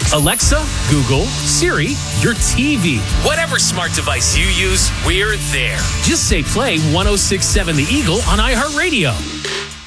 Alexa, Google, Siri, your TV. Whatever smart device you use, we're there. Just say play 106.7 The Eagle on iHeartRadio.